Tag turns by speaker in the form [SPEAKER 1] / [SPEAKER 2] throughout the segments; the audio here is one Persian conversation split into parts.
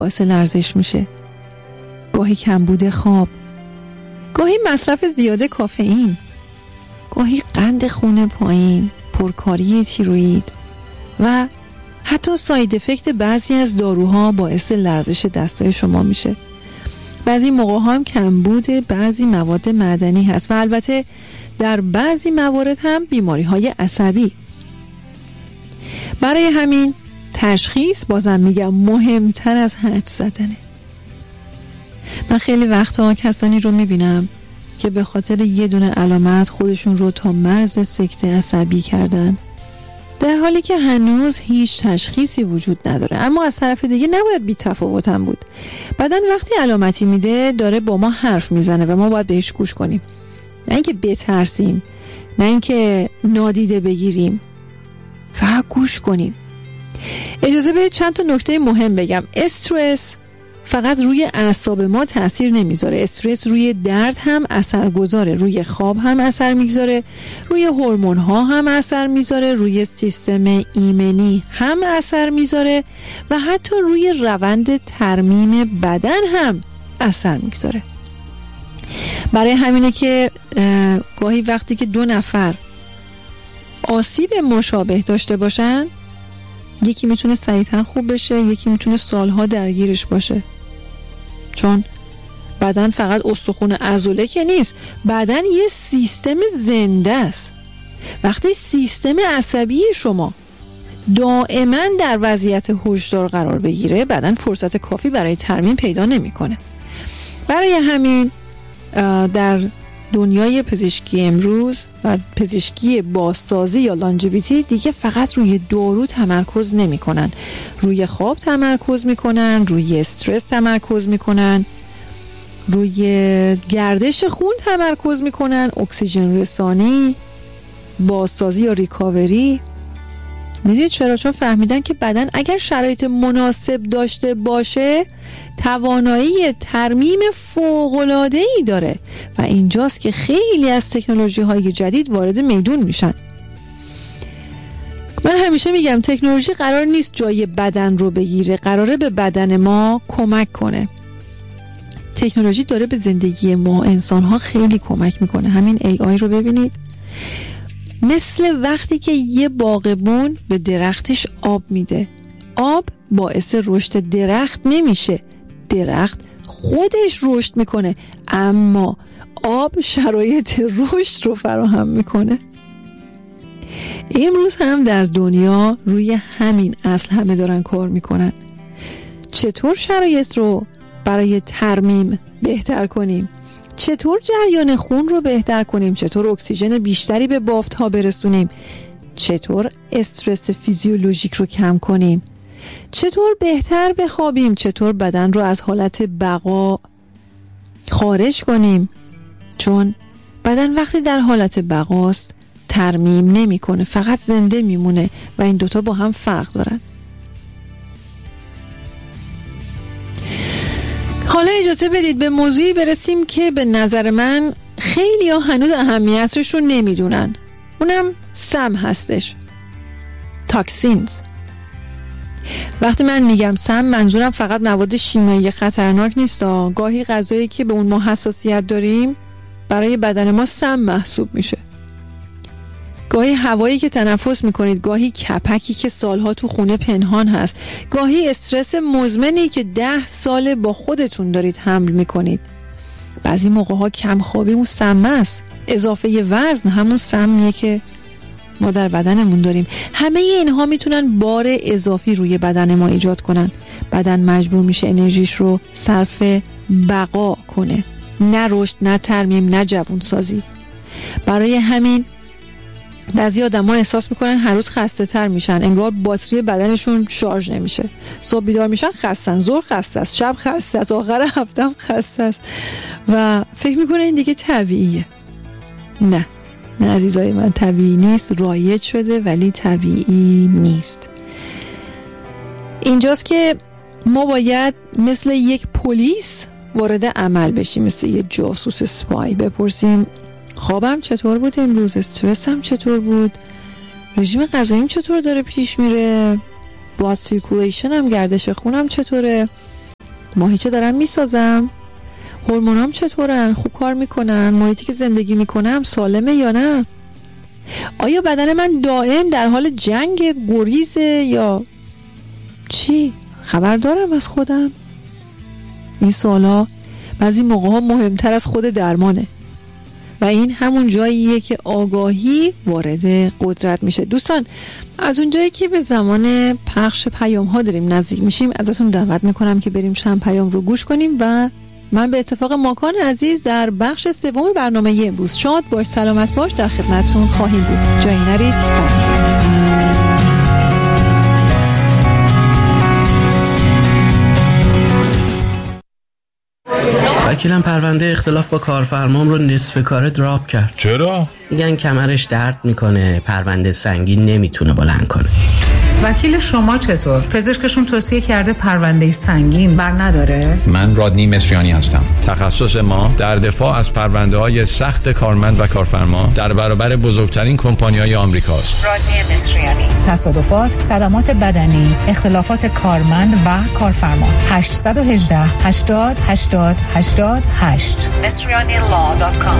[SPEAKER 1] باعث لرزش میشه. گاهی کمبود خواب، گاهی مصرف زیاده کافئین، گاهی قند خون پایین، پرکاری تیروئید و حتی ساید افکت بعضی از داروها باعث لرزش دستای شما میشه. بعضی موقع هم کمبود بعضی مواد معدنی هست و البته در بعضی موارد هم بیماری های عصبی. برای همین تشخیص، بازم میگم، مهمتر از حدس زدنه. من خیلی وقتها کسانی رو میبینم که به خاطر یه دونه علامت خودشون رو تا مرز سکته عصبی کردن، در حالی که هنوز هیچ تشخیصی وجود نداره. اما از طرف دیگه نباید بی تفاوت هم بود. بدن وقتی علامتی میده داره با ما حرف میزنه و ما باید بهش گوش کنیم، نه اینکه بترسیم، نه اینکه نادیده بگیریم، فقط گوش کنیم. اجازه بدید چند تا نکته مهم بگم. استرس فقط روی اعصاب ما تأثیر نمیذاره. استرس روی درد هم اثر گذاره، روی خواب هم اثر میذاره، روی هورمون ها هم اثر میذاره، روی سیستم ایمنی هم اثر میذاره و حتی روی روند ترمیم بدن هم اثر میذاره. برای همینه که گاهی وقتی که 2 نفر آسیب مشابه داشته باشن، یکی میتونه سریعتر خوب بشه، یکی میتونه سالها درگیرش باشه. چون بدن فقط استخون عضله که نیست، بدن یه سیستم زنده است. وقتی سیستم عصبی شما دائما در وضعیت هشدار قرار بگیره، بدن فرصت کافی برای ترمیم پیدا نمیکنه. برای همین در دنیای پزشکی امروز و پزشکی بازسازی یا لانجویتی دیگه فقط روی دارو تمرکز نمی کنن، روی خواب تمرکز می کنن، روی استرس تمرکز می کنن، روی گردش خون تمرکز می کنن، اکسیژن رسانی، بازسازی یا ریکاوری. میدونید چرا؟ چون فهمیدن که بدن اگر شرایط مناسب داشته باشه توانایی ترمیم فوق‌العاده‌ای داره و اینجاست که خیلی از تکنولوژی‌های جدید وارد میدون میشن. من همیشه میگم تکنولوژی قرار نیست جای بدن رو بگیره، قراره به بدن ما کمک کنه. تکنولوژی داره به زندگی ما انسان‌ها خیلی کمک میکنه. همین AI رو ببینید، مثل وقتی که یه باغبون به درختش آب میده. آب باعث رشد درخت نمیشه، درخت خودش رشد میکنه، اما آب شرایط رشد رو فراهم میکنه. امروز هم در دنیا روی همین اصل همه دارن کار میکنن. چطور شرایط رو برای ترمیم بهتر کنیم، چطور جریان خون رو بهتر کنیم، چطور اکسیژن بیشتری به بافت ها برسونیم، چطور استرس فیزیولوژیک رو کم کنیم، چطور بهتر بخوابیم، چطور بدن رو از حالت بقا خارج کنیم. چون بدن وقتی در حالت بقاست ترمیم نمیکنه، فقط زنده میمونه و این دوتا با هم فرق دارن. حالا اجازه بدید به موضوعی برسیم که به نظر من خیلی ها هنوز اهمیتش رو نمیدونن. اونم سم هستش، تاکسینز. وقتی من میگم سم، منظورم فقط مواد شیمیایی خطرناک نیست. گاهی غذایی که به اون ما حساسیت داریم برای بدن ما سم محسوب میشه. گاهی هوایی که تنفس میکنید، گاهی کپکی که سالها تو خونه پنهان هست، گاهی استرس مزمنی که 10 سال با خودتون دارید حمل میکنید. بعضی موقعها کم خوابی اون سمه است، اضافه وزن همون سمیه که ما در بدنمون داریم. همه اینها میتونن بار اضافی روی بدن ما ایجاد کنن. بدن مجبور میشه انرژیش رو صرف بقا کنه، نه رشد، نه ترمیم، نه جوون سازی. برای همین بعضی آدم‌ها احساس میکنن هر روز خسته تر میشن، انگار باتری بدنشون شارژ نمیشه. صبح بیدار میشن خستن، ظهر خسته است، شب خسته است، آخر هفته هم خسته است و فکر میکنه این دیگه طبیعیه. نه عزیزای من، طبیعی نیست. رایج شده ولی طبیعی نیست. اینجاست که ما باید مثل یک پلیس وارد عمل بشیم، مثل یک جاسوس سپای. بپرسیم خوابم چطور بود امروز، استرسم چطور بود، رژیم غذاییم چطور داره پیش میره، بلاد سیرکولیشنم، گردش خونم چطوره، ماهیچه دارم میسازم؟ هورمونام چطورن؟ خوب کار میکنن؟ محیطی که زندگی میکنم سالمه یا نه؟ آیا بدن من دائم در حال جنگ، گریزه یا چی؟ خبر دارم از خودم؟ این سوالا بعضی موقع‌ها مهمتر از خود درمانه و این همون جاییه که آگاهی وارد قدرت میشه. دوستان، از اون جایی که به زمان پخش پیام ها داریم نزدیک میشیم، ازتون دعوت میکنم که بریم چند پیام رو گوش کنیم و من به اتفاق ماکان عزیز در بخش سوم برنامه امروز شاد باش سلامت باش در خدمتتون خواهیم بود. جایی نرید.
[SPEAKER 2] وکیلم پرونده اختلاف با کارفرمام رو نصف کاره دراپ کرد.
[SPEAKER 3] چرا؟
[SPEAKER 2] میگن کمرش درد میکنه، پرونده سنگین نمیتونه بلند کنه.
[SPEAKER 4] وکیل شما چطور؟ پزشکشون توصیه کرده پرونده سنگین بر نداره؟
[SPEAKER 3] من رادنی مصریانی هستم. تخصص ما در دفاع از پرونده‌های سخت کارمند و کارفرما در برابر بزرگترین کمپانی‌های آمریکاست.
[SPEAKER 4] رادنی مصریانی. تصادفات، صدمات بدنی، اختلافات کارمند و کارفرما. 818 80 80 88 مصریanilaw.com.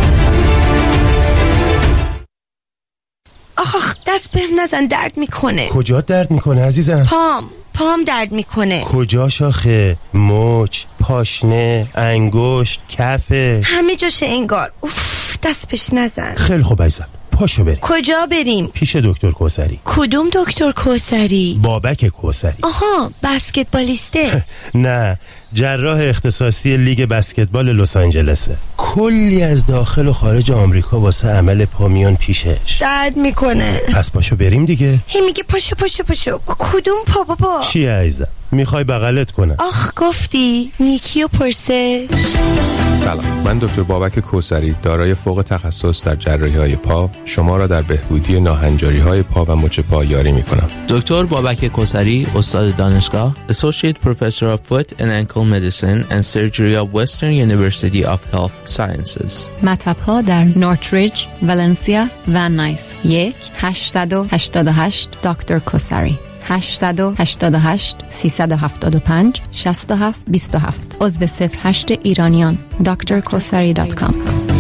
[SPEAKER 5] آخ دست بهم نزن، درد میکنه.
[SPEAKER 6] کجا درد میکنه عزیزم؟
[SPEAKER 5] پام درد میکنه.
[SPEAKER 6] کجا شاخه؟ مچ، پاشنه، انگشت، کفه،
[SPEAKER 5] همه جاشه انگار. اوف دست بهش نزن.
[SPEAKER 6] خیلی خوب عزیزم، پاشو بریم.
[SPEAKER 5] کجا بریم؟
[SPEAKER 6] پیش دکتر کوثری.
[SPEAKER 5] کدوم دکتر کوثری؟
[SPEAKER 6] بابک کوثری.
[SPEAKER 5] آها، بسکتبالیسته.
[SPEAKER 6] نه، جراح اختصاصی لیگ بسکتبال لس آنجلسه. کلی از داخل و خارج آمریکا واسه عمل پا میان پیشش.
[SPEAKER 5] درد میکنه.
[SPEAKER 6] پس پاشو بریم دیگه.
[SPEAKER 5] هی میگه پاشو. کدوم پا بابا؟
[SPEAKER 6] چیه عزیزم؟ میخوای بغلت کنم؟
[SPEAKER 5] آخ گفتی نیکی و پرسه.
[SPEAKER 7] سلام، من دکتر بابک کوثری دارای فوق تخصص در جراحی‌های پا شما را در بهبودی ناهنجاری‌های پا و مچ پا یاری می‌کنم.
[SPEAKER 2] دکتر بابک کوثری، استاد دانشگاه، Associate Professor of Foot and Ankle Medicine and Surgery of Western University of Health Sciences.
[SPEAKER 8] مطب‌ها در نورتریج، ولنسیا و نایس. 1-888 دکتر کوثری. 888 375 67 27. عضو 08 ایرانیان. drkosari.com.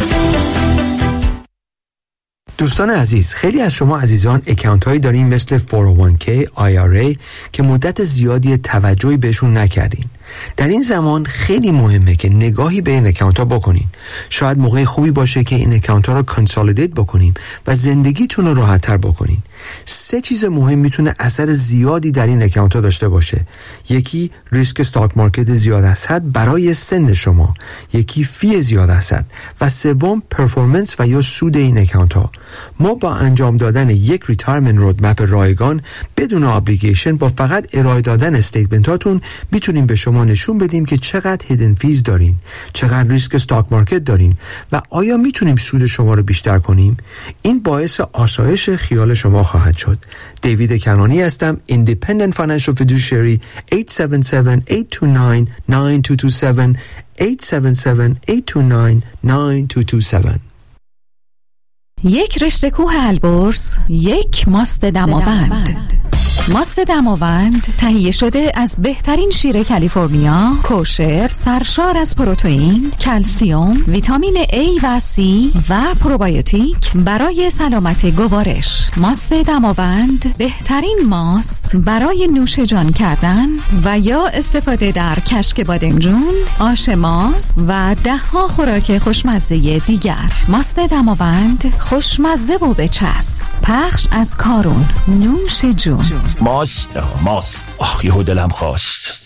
[SPEAKER 9] دوستان عزیز، خیلی از شما عزیزان اکانت هایی دارین مثل 401k، IRA که مدت زیادی توجهی بهشون نکردین. در این زمان خیلی مهمه که نگاهی به این اکانت ها بکنین. شاید موقع خوبی باشه که این اکانت ها رو کانسالیدیت بکنیم و زندگیتون رو راحت تر بکنین. 3 چیز مهم میتونه اثر زیادی در این اکانت ها داشته باشه. یکی ریسک استاک مارکت زیاد از حد برای سن شما، یکی فی زیاد از حد و سوم پرفورمنس و یا سود این اکانت ها. ما با انجام دادن یک ریتایرمنت رودمپ رایگان بدون ابلیگیشن با فقط ارائه دادن استیتمنت هاتون میتونیم به شما نشون بدیم که چقدر هیدن فیز دارین، چقدر ریسک استاک مارکت دارین و آیا میتونیم سود شما رو بیشتر کنیم. این باعث آسایش خیال شما خواهد شد. دیوید کنانی هستم، Independent Financial Fiduciary. 877-829-9227 877-829-9227.
[SPEAKER 10] یک رشته کوه البرز، یک ماست دماوند. ماست دماوند تهیه شده از بهترین شیر کالیفرنیا، کوشر، سرشار از پروتئین، کلسیم، ویتامین A و C و پروبیوتیک برای سلامت گوارش. ماست دماوند بهترین ماست برای نوش جان کردن و یا استفاده در کشک بادمجون، آش ماست و 10 خوراک خوشمزه دیگر. ماست دماوند خوشمزه و بچسب. پخش از کارون. نوش جون.
[SPEAKER 11] ماست یهو دلم خواست.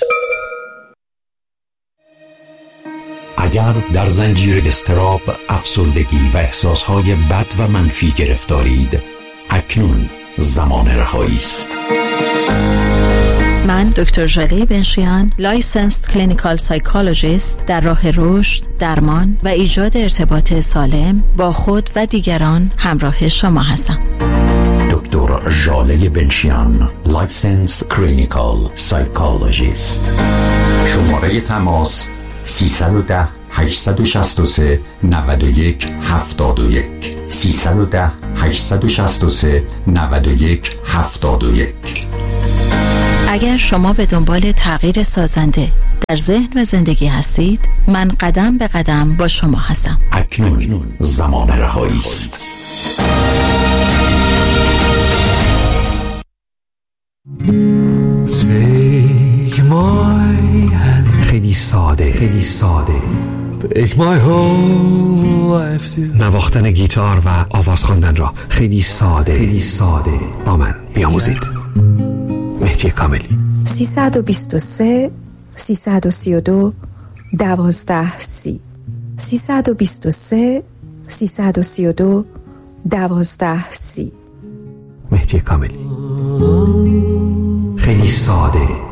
[SPEAKER 12] اگر در زنجیر اضطراب، افسردگی و احساسهای بد و منفی گرفتارید، اکنون زمان رهایی است.
[SPEAKER 13] من دکتر ژاله بنشیان، لایسنسد کلینیکال سایکولوژیست در راه رشد، درمان و ایجاد ارتباط سالم با خود و دیگران همراه شما هستم.
[SPEAKER 12] دکتر ژاله بنشیان، لایسنسد کلینیکال سایکولوژیست. شماره تماس 310 863 91 71 310 863 91 71.
[SPEAKER 13] اگر شما به دنبال تغییر سازنده در ذهن و زندگی هستید، من قدم به قدم با شما هستم.
[SPEAKER 12] اکنون زمان رهایی است.
[SPEAKER 9] خیلی ساده، خیلی ساده. نواختن گیتار و آواز خواندن را خیلی ساده، خیلی ساده با من بیاموزید. مهدی کاملی.
[SPEAKER 14] 323 332 1230 323 332 1230.
[SPEAKER 9] مهدی کاملی. خیلی ساده